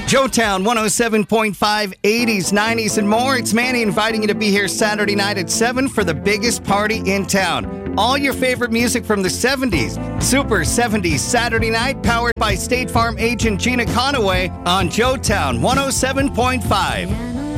Joetown 107.5, 80s, 90s, and more. It's Manny inviting you to be here Saturday night at 7 for the biggest party in town. All your favorite music from the 70s. Super 70s Saturday night, powered by State Farm agent Gina Conaway on Joetown 107.5.